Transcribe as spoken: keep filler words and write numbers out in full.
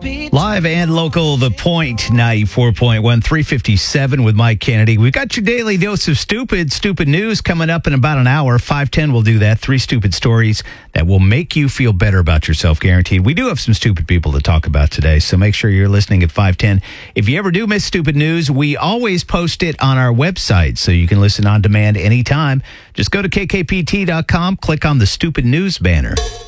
Live and local, The Point, ninety-four point one, three fifty-seven with Mike Kennedy. We've got your daily dose of stupid, stupid news coming up in about an hour. five ten will do that. Three stupid stories that will make you feel better about yourself, guaranteed. We do have some stupid people to talk about today, so make sure you're listening at five ten. If you ever do miss stupid news, we always post it on our website, so you can listen on demand anytime. Just go to k k p t dot com, click on the stupid news banner.